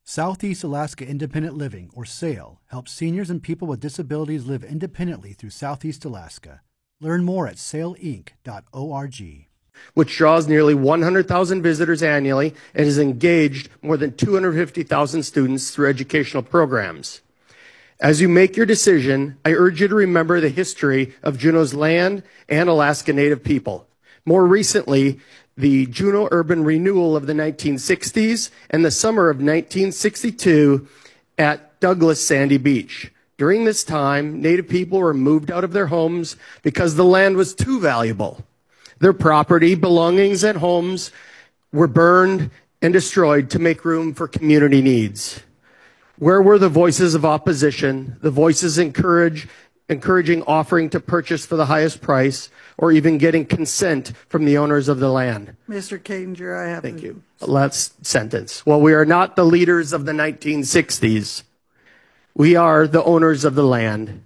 Southeast Alaska Independent Living, or SAIL, helps seniors and people with disabilities live independently through Southeast Alaska. Learn more at sailinc.org. Which draws nearly 100,000 visitors annually and has engaged more than 250,000 students through educational programs. As you make your decision, I urge you to remember the history of Juneau's land and Alaska Native people. More recently, the Juneau Urban Renewal of the 1960s and the summer of 1962 at Douglas Sandy Beach. During this time, Native people were moved out of their homes because the land was too valuable. Their property, belongings, and homes were burned and destroyed to make room for community needs. Where were the voices of opposition, the voices encouraging offering to purchase for the highest price, or even getting consent from the owners of the land? Mr. Kanger, I have Thank you. Last sentence. Well, we are not the leaders of the 1960s. We are the owners of the land.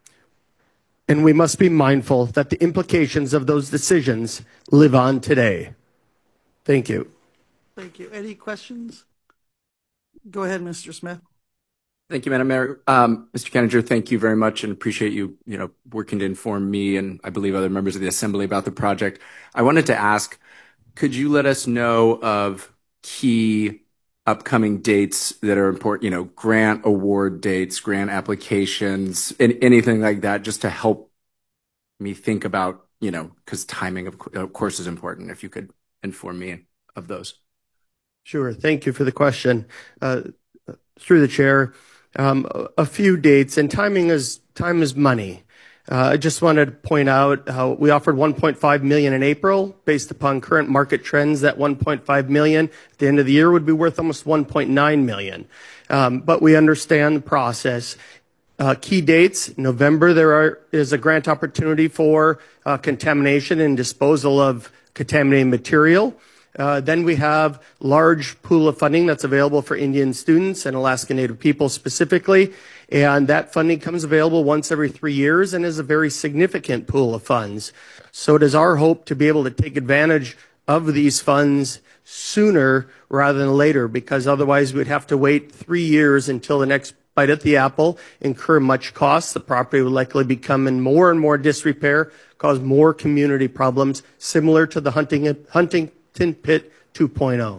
And we must be mindful that the implications of those decisions live on today. Thank you. Thank you. Any questions? Go ahead, Mr. Smith. Thank you, Madam Mayor. Mr. Kanninger, thank you very much and appreciate you, working to inform me and I believe other members of the Assembly about the project. I wanted to ask, could you let us know of key upcoming dates that are important, grant award dates, grant applications, and anything like that, just to help me think about, because timing, of course, is important. If you could inform me of those. Sure. Thank you for the question. Through the chair, a few dates, and time is money. I just wanted to point out how we offered $1.5 million in April. Based upon current market trends, that $1.5 million at the end of the year would be worth almost $1.9 million. But we understand the process. Key dates: November, there is a grant opportunity for contamination and disposal of contaminated material. Then we have large pool of funding that's available for Indian students and Alaska Native people specifically. And that funding comes available once every 3 years and is a very significant pool of funds. So it is our hope to be able to take advantage of these funds sooner rather than later, because otherwise we'd have to wait 3 years until the next bite at the apple, incur much cost. The property would likely become in more and more disrepair, cause more community problems, similar to the Huntington Pit 2.0.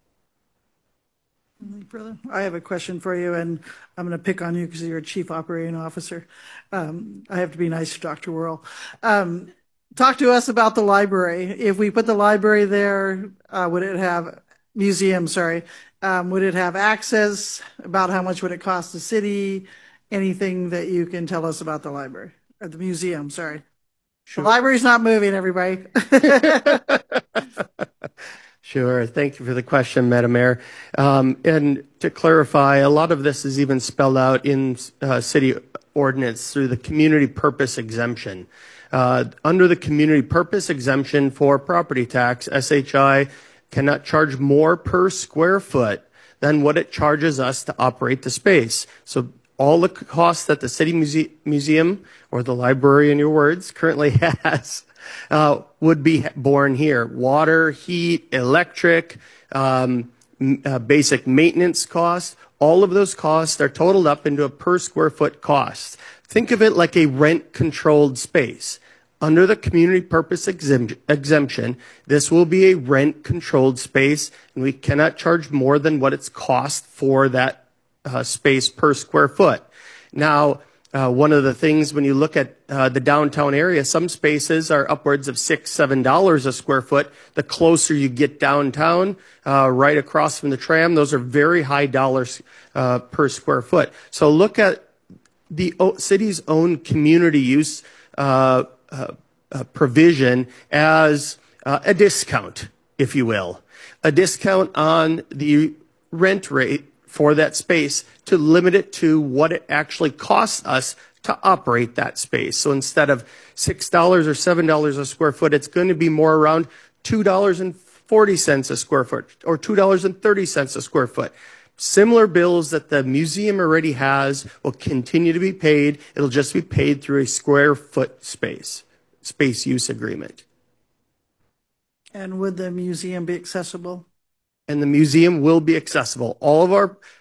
Anything further? I have a question for you, and I'm going to pick on you because you're a chief operating officer. I have to be nice to Dr. Worrell. Talk to us about the library. If we put the library there, would it have would it have access? About how much would it cost the city? Anything that you can tell us about the library or the museum? Sorry. Sure. The library's not moving, everybody. Sure. Thank you for the question, Madam Mayor. And to clarify, a lot of this is even spelled out in city ordinance through the community purpose exemption. Under the community purpose exemption for property tax, SHI cannot charge more per square foot than what it charges us to operate the space. So all the costs that the city museum, or the library in your words, currently has would be borne here. Water, heat, electric, basic maintenance costs, all of those costs are totaled up into a per square foot cost. Think of it like a rent-controlled space. Under the community purpose exemption, this will be a rent-controlled space, and we cannot charge more than what it's cost for that space per square foot. Now, one of the things when you look at the downtown area, some spaces are upwards of $6, $7 a square foot. The closer you get downtown, right across from the tram, those are very high dollars per square foot. So look at the city's own community use provision as a discount, if you will, a discount on the rent rate for that space to limit it to what it actually costs us to operate that space. So instead of $6 or $7 a square foot, it's going to be more around $2.40 a square foot or $2.30 a square foot. Similar bills that the museum already has will continue to be paid. It'll just be paid through a square foot space use agreement. And would the museum be accessible? And the museum will be accessible. All of our